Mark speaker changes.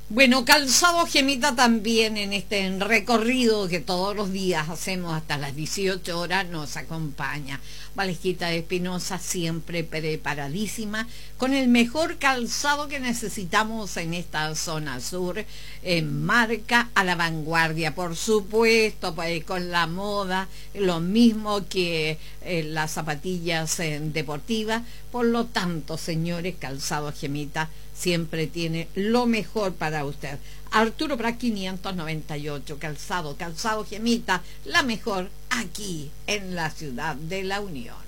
Speaker 1: Bueno, Calzado Gemita también en este recorrido que todos los días hacemos hasta las 18 horas nos acompaña. Valijita de Espinosa siempre preparadísima con el mejor calzado que necesitamos en esta zona sur, en marca a la vanguardia, por supuesto, pues, con la moda, lo mismo que las zapatillas deportivas. Por lo tanto, señores, Calzado Gemita siempre tiene lo mejor para usted. Arturo Prat 598, Calzado Gemita, la mejor aquí en la ciudad de La Unión.